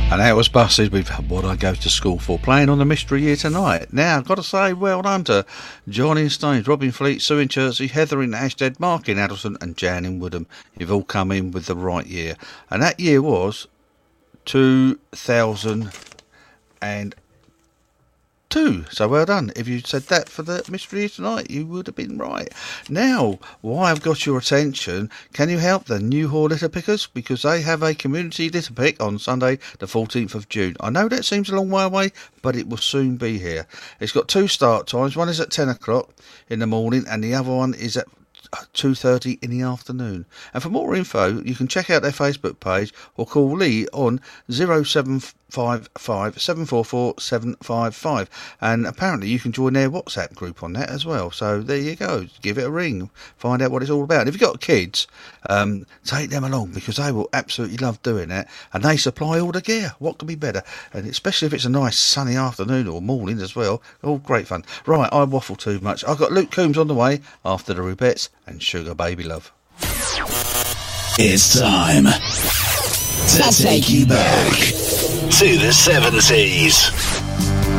And that was Buses with What I Go to School For, playing on the Mystery Year tonight. Now, I've got to say, well done to Johnny in Staines, Robin Fleet, Sue in Chertsey, Heather in Ashstead, Mark in Addleston and Jan in Woodham. You've all come in with the right year. And that year was 2002. So well done. If you said that for the Mystery Year tonight, you would have been right. Now, why I've got your attention, can you help the New Hall Litter Pickers? Because they have a community litter pick on Sunday the 14th of June. I know that seems a long way away, but it will soon be here. It's got two start times. One is at 10 o'clock in the morning and the other one is at 2:30 in the afternoon. And for more info, you can check out their Facebook page or call Lee on 0755 744 755. And apparently you can join their WhatsApp group on that as well. So there you go. Give it a ring. Find out what it's all about. And if you've got kids, take them along because they will absolutely love doing that. And they supply all the gear. What could be better? And especially if it's a nice sunny afternoon or morning as well. All great fun. Right, I waffle too much. I've got Luke Coombs on the way after the Rubettes and Sugar Baby Love. It's time to take you back to the 70s.